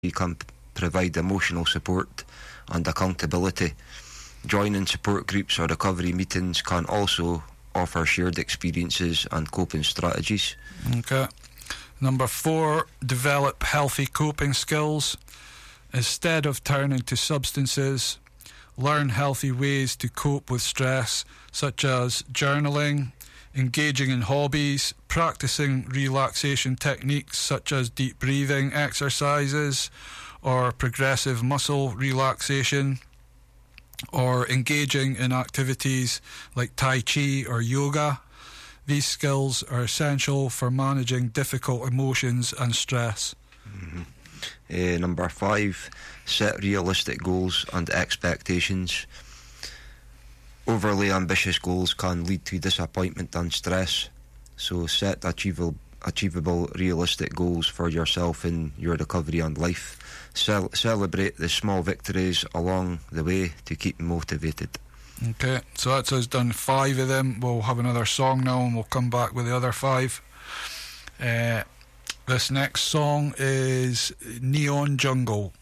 can provide emotional support and accountability. Joining support groups or recovery meetings can also offer shared experiences and coping strategies. Okay. Number 4, develop healthy coping skills. Instead of turning to substances, learn healthy ways to cope with stress, such as journaling, engaging in hobbies, practicing relaxation techniques such as deep breathing exercises or progressive muscle relaxation, or engaging in activities like Tai Chi or yoga. These skills are essential for managing difficult emotions and stress. Number 5, set realistic goals and expectations. Overly ambitious goals can lead to disappointment and stress, so set achievable realistic goals for yourself in your recovery and life. Celebrate the small victories along the way to keep motivated. Okay, so that's us done 5 of them. We'll have another song now and we'll come back with the other 5. This next song is Neon Jungle.